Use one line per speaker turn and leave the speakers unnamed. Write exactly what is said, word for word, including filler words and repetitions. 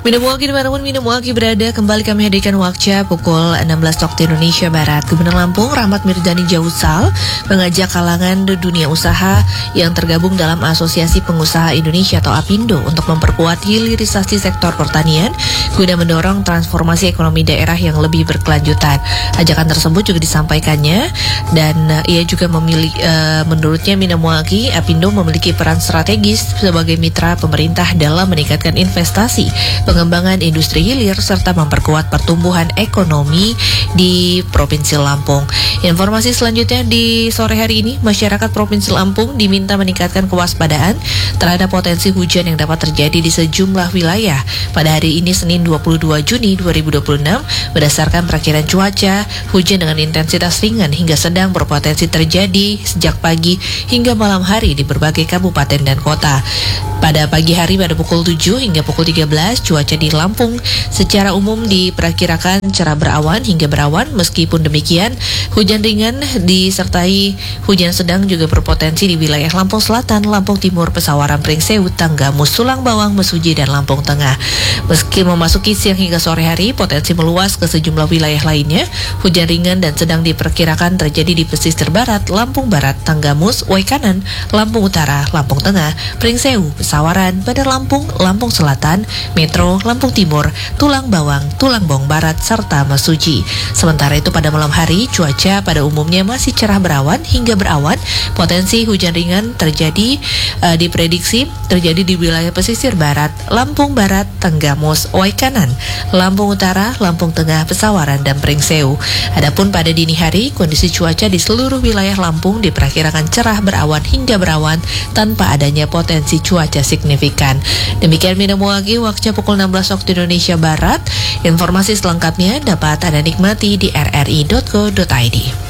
Minumuaki dimanapun Minumuaki berada, kembali kami hadirkan waktu pukul enam belas waktu Indonesia Barat. Gubernur Lampung Rahmat Mirzani Jausal mengajak kalangan dunia usaha yang tergabung dalam Asosiasi Pengusaha Indonesia atau APindo untuk memperkuat hilirisasi sektor pertanian guna mendorong transformasi ekonomi daerah yang lebih berkelanjutan. Ajakan tersebut juga disampaikannya dan uh, ia juga memiliki uh, menurutnya Minumuaki APindo memiliki peran strategis sebagai mitra pemerintah dalam meningkatkan investasi, pengembangan industri hilir serta memperkuat pertumbuhan ekonomi di Provinsi Lampung. Informasi selanjutnya di sore hari ini, masyarakat Provinsi Lampung diminta meningkatkan kewaspadaan terhadap potensi hujan yang dapat terjadi di sejumlah wilayah pada hari ini Senin dua puluh dua Juni dua ribu dua puluh enam. Berdasarkan perakiran cuaca, hujan dengan intensitas ringan hingga sedang berpotensi terjadi sejak pagi hingga malam hari di berbagai kabupaten dan kota. Pada pagi hari pada pukul tujuh hingga pukul tiga belas, cuaca di Lampung secara umum diperkirakan cerah berawan hingga berawan. Meskipun demikian, hujan ringan disertai hujan sedang juga berpotensi di wilayah Lampung Selatan, Lampung Timur, Pesawaran, Pringsewu, Tanggamus, Sulang Bawang, Mesuji, dan Lampung Tengah. Meski memasuki siang hingga sore hari, potensi meluas ke sejumlah wilayah lainnya. Hujan ringan dan sedang diperkirakan terjadi di pesisir barat, Lampung Barat, Tanggamus, Waikanan, Lampung Utara, Lampung Tengah, Pringsewu, Pesawaran, Bandar Lampung, Lampung Selatan, Metro, Lampung Timur, Tulang Bawang, Tulang Bawang Barat, serta Mesuji. Sementara itu pada malam hari, cuaca pada umumnya masih cerah berawan hingga berawan. Potensi hujan ringan terjadi uh, diprediksi terjadi di wilayah pesisir barat, Lampung Barat, Tanggamus, Waikanan, Lampung Utara, Lampung Tengah, Pesawaran, dan Pringsewu. Adapun pada dini hari, kondisi cuaca di seluruh wilayah Lampung diperkirakan cerah berawan hingga berawan tanpa adanya potensi cuaca signifikan. Demikian Minumuaki waktu pukul enam belas waktu Indonesia Barat. Informasi selengkapnya dapat Anda nikmati di r r i dot co dot i d.